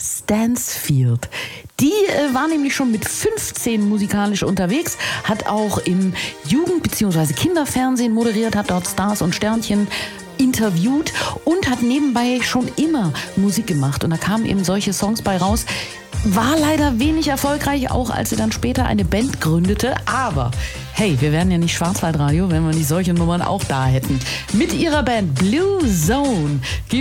Stansfield. Die war nämlich schon mit 15 musikalisch unterwegs, hat auch im Jugend- bzw. Kinderfernsehen moderiert, hat dort Stars und Sternchen interviewt und hat nebenbei schon immer Musik gemacht. Und da kamen eben solche Songs bei raus. War leider wenig erfolgreich, auch als sie dann später eine Band gründete. Aber hey, wir wären ja nicht Schwarzwaldradio, wenn wir nicht solche Nummern auch da hätten. Mit ihrer Band Blue Zone